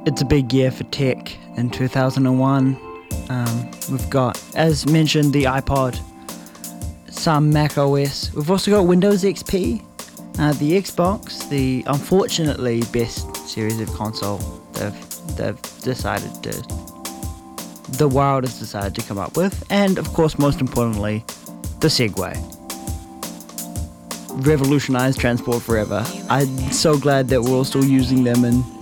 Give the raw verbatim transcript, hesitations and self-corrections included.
it's a big year for tech in two thousand one. Um, we've got, as mentioned, the iPod, some Mac O S. We've also got Windows X P, uh, the Xbox, the unfortunately best series of console they've, they've decided to, the world has decided to come up with, and of course, most importantly, the Segway. Revolutionized transport forever. I'm so glad that we're all still using them and